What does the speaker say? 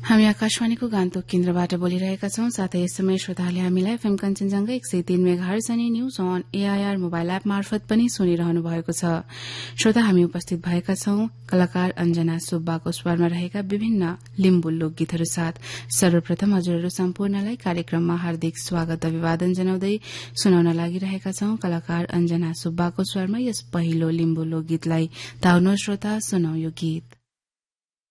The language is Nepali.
हामी आकाशवाणीको गान्तोक केन्द्रबाट बोलिरहेका छौं। साथै यस समय श्रोताहरूले हामीलाई एफएम कञ्चनजंघा 103 मेगाहर्ज अनि news on AIR mobile app मार्फत पनि सुनिरहनु भएको छ। श्रोता, हामी उपस्थित भएका छौं कलाकार अञ्जना सुब्बाको स्वरमा रहेका विभिन्न लिम्बू लोकगीतहरू साथ। सर्वप्रथम हजुरहरू सम्पूर्णलाई कार्यक्रममा हार्दिक स्वागत अभिवादन जनाउँदै सुनाउन लागिरहेका छौं कलाकार अञ्जना सुब्बाको स्वरमा यस पहिलो लिम्बू लोकगीतलाई। ताउनो श्रोता, सुनौ यो गीत।